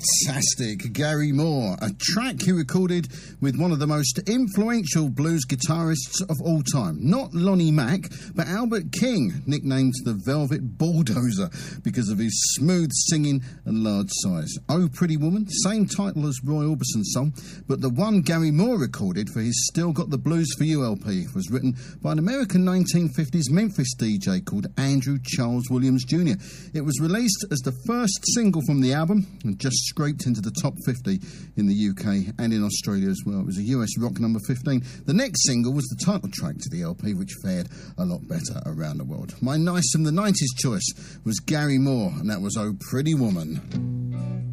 Fantastic. Gary Moore, a track he recorded with one of the most influential blues guitarists of all time. Not Lonnie Mack, but Albert King, nicknamed the Velvet Bulldozer because of his smooth singing and large size. Oh Pretty Woman, same title as Roy Orbison's song, but the one Gary Moore recorded for his Still Got the Blues for You LP was written by an American 1950s Memphis DJ called Andrew Charles Williams Jr. It was released as the first single from the album and just scraped into the top 50 in the UK and in Australia as well. It was a US rock number 15. The next single was the title track to the LP, which fared a lot better around the world. My nice from the 90s choice was Gary Moore, and that was Oh Pretty Woman.